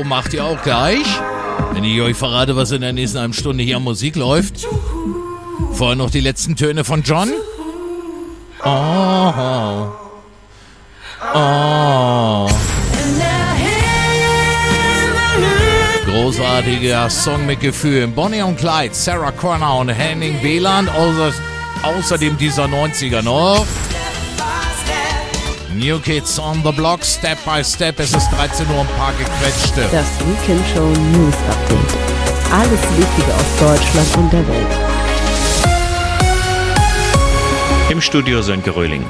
Show macht ihr auch gleich. Wenn ich euch verrate, was in der nächsten halben Stunde hier an Musik läuft. Vorher noch die letzten Töne von John. Oh. Großartiger Song mit Gefühlen. Bonnie und Clyde, Sarah Connor und Henning Wieland. Außerdem dieser 90er noch. New Kids on the Block, Step by Step. Es ist 13 Uhr, ein paar gequetschte. Das Weekend Show News Update. Alles Wichtige aus Deutschland und der Welt. Im Studio Sönke Röhling.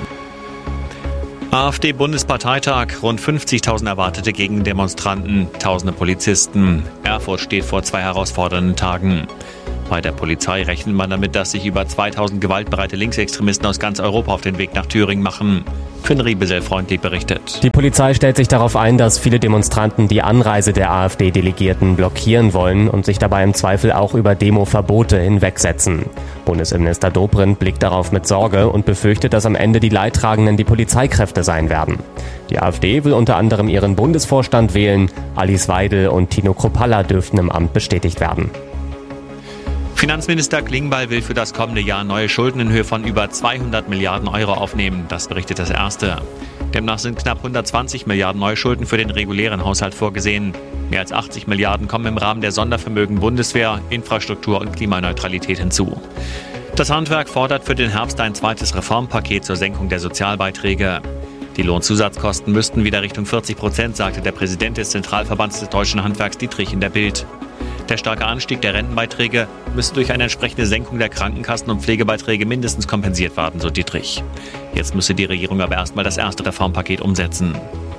AfD-Bundesparteitag, rund 50.000 erwartete Gegendemonstranten, tausende Polizisten. Erfurt steht vor 2 herausfordernden Tagen. Bei der Polizei rechnet man damit, dass sich über 2000 gewaltbereite Linksextremisten aus ganz Europa auf den Weg nach Thüringen machen. Finn Riebesell freundlich berichtet. Die Polizei stellt sich darauf ein, dass viele Demonstranten die Anreise der AfD-Delegierten blockieren wollen und sich dabei im Zweifel auch über Demoverbote hinwegsetzen. Bundesinnenminister Dobrindt blickt darauf mit Sorge und befürchtet, dass am Ende die Leidtragenden die Polizeikräfte sein werden. Die AfD will unter anderem ihren Bundesvorstand wählen. Alice Weidel und Tino Kruppalla dürften im Amt bestätigt werden. Finanzminister Klingbeil will für das kommende Jahr neue Schulden in Höhe von über 200 Milliarden Euro aufnehmen. Das berichtet das Erste. Demnach sind knapp 120 Milliarden Neuschulden für den regulären Haushalt vorgesehen. Mehr als 80 Milliarden kommen im Rahmen der Sondervermögen Bundeswehr, Infrastruktur und Klimaneutralität hinzu. Das Handwerk fordert für den Herbst ein zweites Reformpaket zur Senkung der Sozialbeiträge. Die Lohnzusatzkosten müssten wieder Richtung 40%, sagte der Präsident des Zentralverbands des deutschen Handwerks Dietrich in der Bild. Der starke Anstieg der Rentenbeiträge müsste durch eine entsprechende Senkung der Krankenkassen- und Pflegebeiträge mindestens kompensiert werden, so Dietrich. Jetzt müsse die Regierung aber erstmal das erste Reformpaket umsetzen.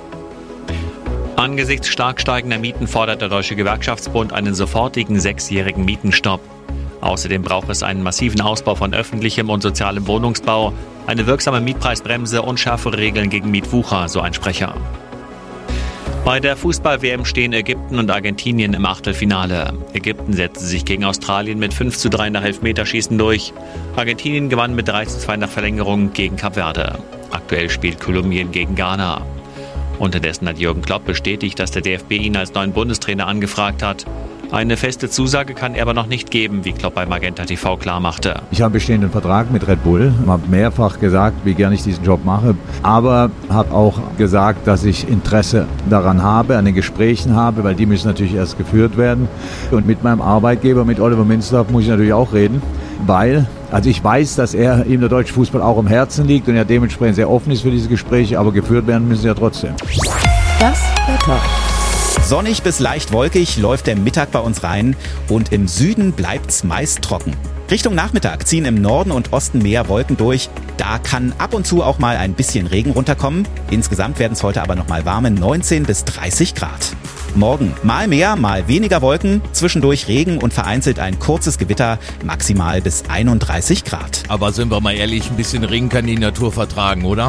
Angesichts stark steigender Mieten fordert der Deutsche Gewerkschaftsbund einen sofortigen 6-jährigen Mietenstopp. Außerdem braucht es einen massiven Ausbau von öffentlichem und sozialem Wohnungsbau, eine wirksame Mietpreisbremse und schärfere Regeln gegen Mietwucher, so ein Sprecher. Bei der Fußball-WM stehen Ägypten und Argentinien im Achtelfinale. Ägypten setzte sich gegen Australien mit 5:3 nach Elfmeterschießen durch. Argentinien gewann mit 3:2 nach Verlängerung gegen Kap Verde. Aktuell spielt Kolumbien gegen Ghana. Unterdessen hat Jürgen Klopp bestätigt, dass der DFB ihn als neuen Bundestrainer angefragt hat. Eine feste Zusage kann er aber noch nicht geben, wie Klopp bei Magenta TV klarmachte. Ich habe einen bestehenden Vertrag mit Red Bull, habe mehrfach gesagt, wie gerne ich diesen Job mache, aber habe auch gesagt, dass ich Interesse daran habe, an den Gesprächen habe, weil die müssen natürlich erst geführt werden. Und mit meinem Arbeitgeber, mit Oliver Minzlaff, muss ich natürlich auch reden, weil ich weiß, dass ihm der deutsche Fußball auch am Herzen liegt und er dementsprechend sehr offen ist für diese Gespräche, aber geführt werden müssen sie ja trotzdem. Das Wetter. Sonnig bis leicht wolkig läuft der Mittag bei uns rein und im Süden bleibt's meist trocken. Richtung Nachmittag ziehen im Norden und Osten mehr Wolken durch. Da kann ab und zu auch mal ein bisschen Regen runterkommen. Insgesamt werden es heute aber noch mal warme 19 bis 30 Grad. Morgen mal mehr, mal weniger Wolken, zwischendurch Regen und vereinzelt ein kurzes Gewitter, maximal bis 31 Grad. Aber sind wir mal ehrlich, ein bisschen Regen kann die Natur vertragen, oder?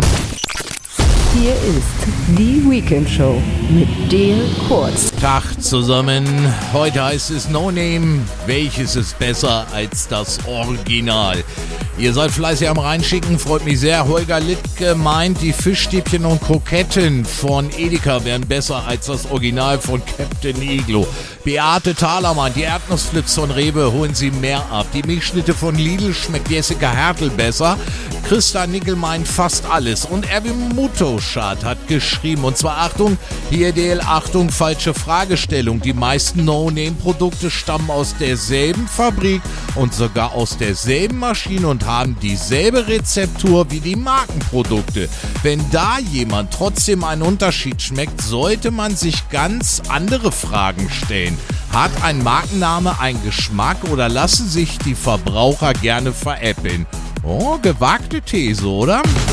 Hier ist die Weekend Show mit Dale Kurz. Tag zusammen. Heute heißt es No Name. Welches ist besser als das Original? Ihr seid fleißig am Reinschicken, freut mich sehr. Holger Littke meint, die Fischstäbchen und Kroketten von Edeka wären besser als das Original von Captain Iglo. Beate Thaler meint, die Erdnussflips von Rewe holen sie mehr ab. Die Milchschnitte von Lidl schmeckt Jessica Hertel besser. Christa Nickel meint fast alles. Und Erwin Mutoschat hat geschrieben, und zwar Achtung, hier DL, Achtung, falsche Fragestellung. Die meisten No-Name-Produkte stammen aus derselben Fabrik und sogar aus derselben Maschine und haben dieselbe Rezeptur wie die Markenprodukte. Wenn da jemand trotzdem einen Unterschied schmeckt, sollte man sich ganz andere Fragen stellen. Hat ein Markenname einen Geschmack oder lassen sich die Verbraucher gerne veräppeln? Oh, gewagte These, oder?